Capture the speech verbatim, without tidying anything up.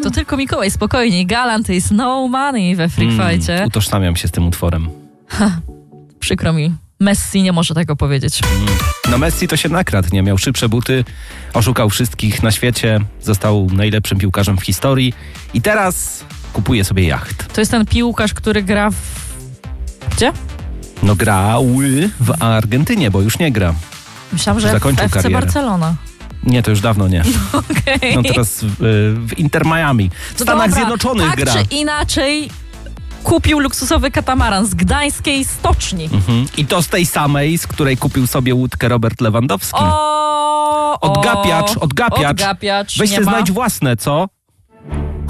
to tylko Mikołaj, spokojnie. Galant is no money we Freak Fightie. Mm, utożsamiam się z tym utworem. Ha, przykro mi. Messi nie może tego powiedzieć. Mm. No Messi to się nakradł, nie? Miał szybsze buty, oszukał wszystkich na świecie, został najlepszym piłkarzem w historii i teraz kupuje sobie jacht. To jest ten piłkarz, który gra w... Gdzie? No grały w Argentynie, bo już nie gra. Myślałam, że Zakończył w F C karierę. Barcelona. Nie, to już dawno nie. Okej. No teraz w, w Inter Miami. W No Stanach dobra, Zjednoczonych tak gra. czy inaczej kupił luksusowy katamaran z gdańskiej stoczni. Mhm. I to z tej samej, z której kupił sobie łódkę Robert Lewandowski. O, Odgapiacz, odgapiacz. Odgapiacz. Weź nie się ma. znajdź własne, co?